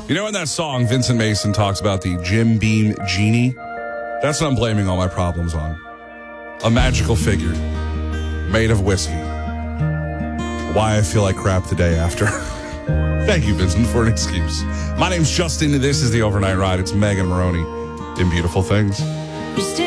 You know, in that song, Vincent Mason talks about the Jim Beam genie? That's what I'm blaming all my problems on. A magical figure made of whiskey. Why I feel like crap the day after. Thank you, Vincent, for an excuse. My name's Justin. This is The Overnight Ride. It's Megan Maroney in Beautiful Things.